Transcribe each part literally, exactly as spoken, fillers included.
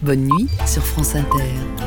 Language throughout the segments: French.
Bonne nuit sur France Inter.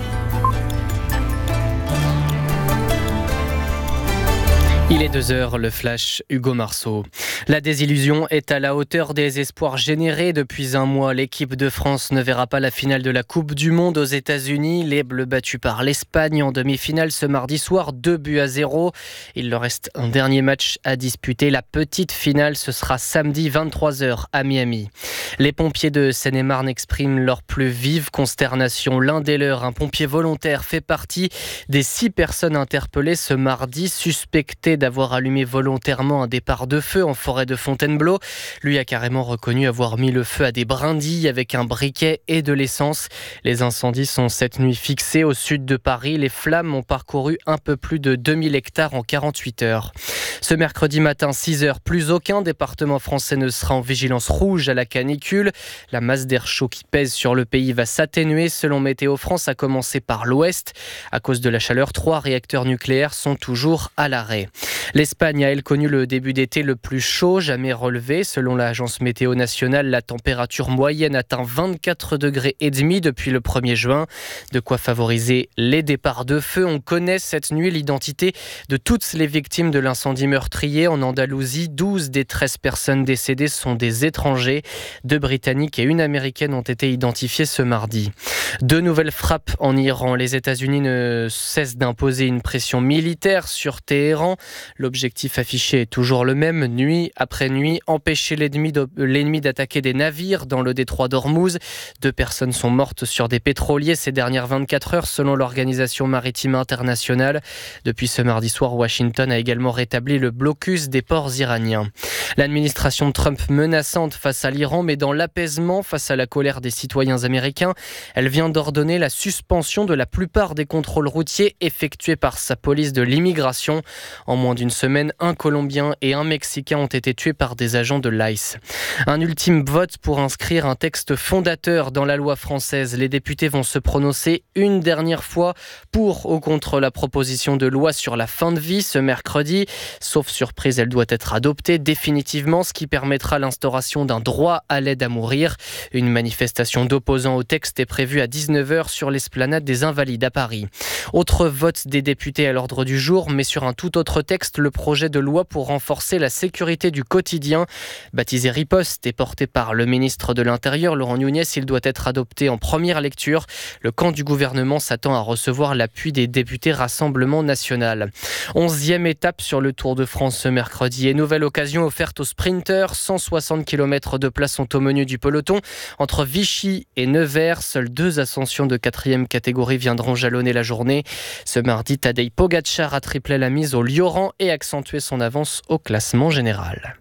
Il est deux heures, le flash, Hugo Marceau. La désillusion est à la hauteur des espoirs générés depuis un mois. L'équipe de France ne verra pas la finale de la Coupe du Monde aux États-Unis. Les Bleus battus par l'Espagne en demi-finale ce mardi soir, deux buts à zéro. Il leur reste un dernier match à disputer. La petite finale, ce sera samedi vingt-trois heures à Miami. Les pompiers de Seine-et-Marne expriment leur plus vive consternation. L'un des leurs, un pompier volontaire, fait partie des six personnes interpellées ce mardi, suspectées d'avoir allumé volontairement un départ de feu en forêt de Fontainebleau. Lui a carrément reconnu avoir mis le feu à des brindilles avec un briquet et de l'essence. Les incendies sont cette nuit fixés au sud de Paris. Les flammes ont parcouru un peu plus de deux mille hectares en quarante-huit heures. Ce mercredi matin, six heures, plus aucun département français ne sera en vigilance rouge à la canicule. La masse d'air chaud qui pèse sur le pays va s'atténuer selon Météo France, à commencer par l'Ouest. À cause de la chaleur, trois réacteurs nucléaires sont toujours à l'arrêt. L'Espagne a, elle, connu le début d'été le plus chaud jamais relevé. Selon l'agence météo nationale, la température moyenne atteint vingt-quatre degrés et demi depuis le premier juin. De quoi favoriser les départs de feu. On connaît cette nuit l'identité de toutes les victimes de l'incendie meurtrier en Andalousie. douze des treize personnes décédées sont des étrangers. Deux Britanniques et une Américaine ont été identifiées ce mardi. Deux nouvelles frappes en Iran. Les États-Unis ne cessent d'imposer une pression militaire sur Téhéran. L'objectif affiché est toujours le même, nuit après nuit, empêcher l'ennemi, de, l'ennemi d'attaquer des navires dans le détroit d'Ormuz. Deux personnes sont mortes sur des pétroliers ces dernières vingt-quatre heures selon l'Organisation maritime internationale. Depuis ce mardi soir, Washington a également rétabli le blocus des ports iraniens. L'administration Trump menaçante face à l'Iran, mais dans l'apaisement face à la colère des citoyens américains. Elle vient d'ordonner la suspension de la plupart des contrôles routiers effectués par sa police de l'immigration. En moins d'une semaine, un Colombien et un Mexicain ont été tués par des agents de l'I C E. Un ultime vote pour inscrire un texte fondateur dans la loi française. Les députés vont se prononcer une dernière fois pour ou contre la proposition de loi sur la fin de vie ce mercredi. Sauf surprise, elle doit être adoptée définitivement, ce qui permettra l'instauration d'un droit à l'aide à mourir. Une manifestation d'opposants au texte est prévue à dix-neuf heures sur l'esplanade des Invalides à Paris. Autre vote des députés à l'ordre du jour, mais sur un tout autre texte, le projet de loi pour renforcer la sécurité du quotidien. Baptisé Riposte et porté par le ministre de l'Intérieur, Laurent Nunez, il doit être adopté en première lecture. Le camp du gouvernement s'attend à recevoir l'appui des députés Rassemblement National. Onzième étape sur le Tour de France ce mercredi et nouvelle occasion offerte aux sprinteurs. cent soixante kilomètres de place sont au menu du peloton. Entre Vichy et Nevers, seules deux ascensions de quatrième catégorie viendront jalonner la journée. Ce mardi, Tadej Pogačar a triplé la mise au Lioran et accentué son avance au classement général.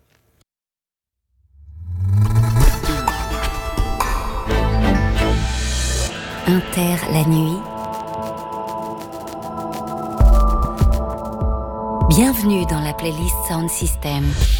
Inter la nuit. Bienvenue dans la playlist Sound System.